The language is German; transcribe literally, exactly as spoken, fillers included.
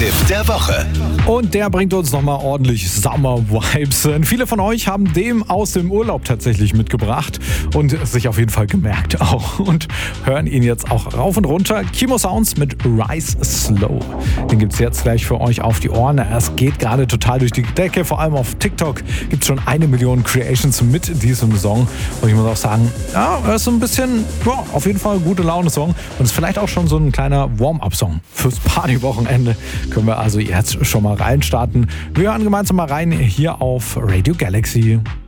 Tipp der Woche. Und der bringt uns nochmal ordentlich Summer-Vibes. Viele von euch haben dem aus dem Urlaub tatsächlich mitgebracht und sich auf jeden Fall gemerkt auch. Und hören ihn jetzt auch rauf und runter. Kimo Sounds mit Rise Slow. Den gibt's jetzt gleich für euch auf die Ohren. Es geht gerade total durch die Decke. Vor allem auf TikTok gibt's schon eine Million Creations mit diesem Song. Und ich muss auch sagen, ja, er ist so ein bisschen, ja, auf jeden Fall gute Laune-Song. Und ist vielleicht auch schon so ein kleiner Warm-Up-Song fürs Partywochenende. Können wir also jetzt schon mal reinstarten. Wir hören gemeinsam mal rein hier auf Radio Galaxy.